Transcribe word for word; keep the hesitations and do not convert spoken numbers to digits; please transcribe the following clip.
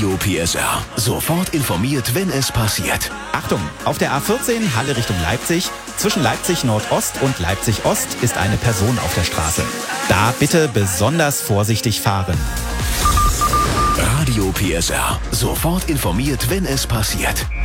Radio P S R. Sofort informiert, wenn es passiert. Achtung, auf der A vierzehn Halle Richtung Leipzig. Zwischen Leipzig Nordost und Leipzig Ost ist eine Person auf der Straße. Da bitte besonders vorsichtig fahren. Radio P S R. Sofort informiert, wenn es passiert.